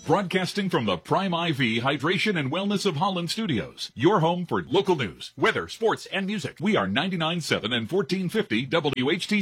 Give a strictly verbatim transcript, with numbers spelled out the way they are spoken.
Broadcasting from the Prime I V Hydration and Wellness of Holland Studios. Your home for local news, weather, sports, and music. We are ninety-nine point seven and fourteen fifty W H T